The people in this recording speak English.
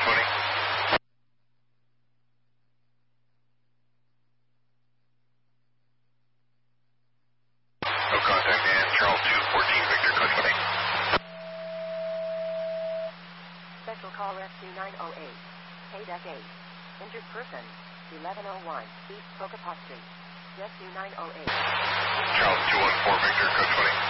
20. No contact, and Charles 214 Victor, code 20. Special call rescue 908. Deck 8. Injured person, 1101 East Pocahontas Street. Rescue 908. Charles 214 Victor, code 20.